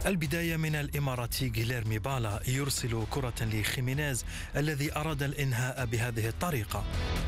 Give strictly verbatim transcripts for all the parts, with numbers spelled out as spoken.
البداية من الإماراتي غيليرمي بالا يرسل كرة لخيمينيز الذي أراد الإنهاء بهذه الطريقة.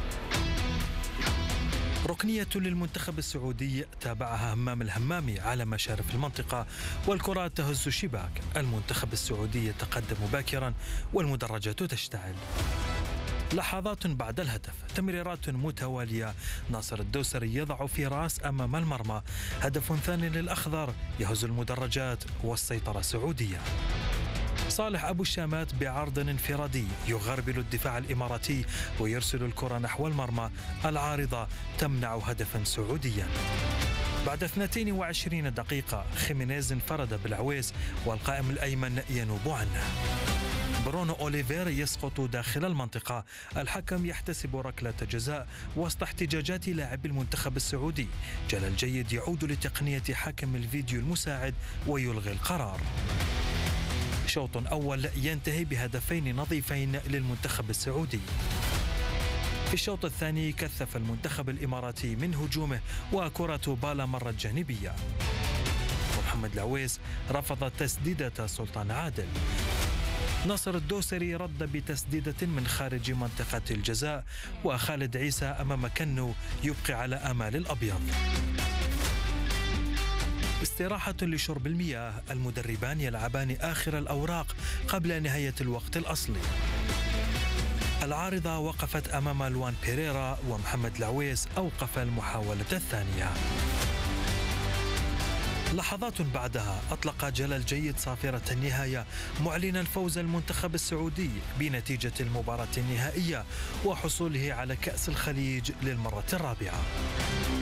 ركنية للمنتخب السعودي تابعها همام الهمامي على مشارف المنطقة والكرة تهز الشباك. المنتخب السعودي يتقدم باكرا والمدرجات تشتعل. لحظات بعد الهدف، تمريرات متوالية، ناصر الدوسري يضع في راس أمام المرمى، هدف ثاني للأخضر يهز المدرجات والسيطرة سعودية. صالح أبو الشامات بعرض انفرادي يغربل الدفاع الإماراتي ويرسل الكرة نحو المرمى، العارضة تمنع هدفا سعوديا. بعد اثنتين وعشرين دقيقة خيمينيز انفرد بالعويس والقائم الأيمن ينوب عنه. برونو أوليفير يسقط داخل المنطقة، الحكم يحتسب ركلة جزاء وسط احتجاجات لاعب المنتخب السعودي. جلال جيد يعود لتقنية حكم الفيديو المساعد ويلغي القرار. شوط أول ينتهي بهدفين نظيفين للمنتخب السعودي. في الشوط الثاني كثف المنتخب الإماراتي من هجومه وكرة بالا مرت جانبية. محمد العويس رفض تسديدة سلطان عادل. ناصر الدوسري رد بتسديدة من خارج منطقة الجزاء، وخالد عيسى أمام كنو يبقي على آمال الأبيض. استراحة لشرب المياه، المدربان يلعبان آخر الأوراق قبل نهاية الوقت الأصلي. العارضة وقفت أمام لوان بيريرا ومحمد العويس أوقف المحاولة الثانية. لحظات بعدها أطلق جلال جيد صافرة النهاية معلنا فوز المنتخب السعودي بنتيجة المباراة النهائية وحصوله على كأس الخليج للمرة الرابعة.